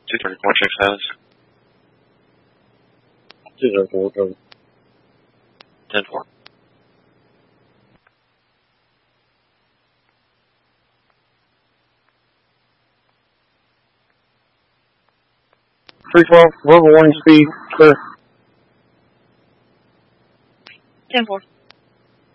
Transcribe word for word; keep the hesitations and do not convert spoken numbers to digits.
two thirty-four, check status. two thirty-four, cover. ten four. three twelve, verbal warning speed, clear. ten four.